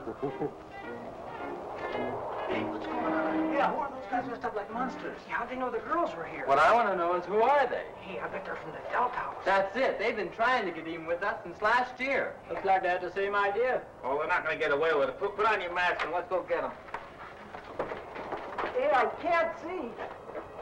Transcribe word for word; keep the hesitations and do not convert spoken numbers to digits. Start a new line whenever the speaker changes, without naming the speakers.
Hey, what's going on? Yeah, who are those guys dressed up like monsters?
Yeah, how'd they know the girls were here?
What I want to know is who are they?
Hey, I bet they're from the Delta House.
That's it. They've been trying to get even with us since last year.
Looks like they had the same idea.
Oh, they're not going to get away with it. Put, put on your mask and let's go get them.
Hey, I can't see.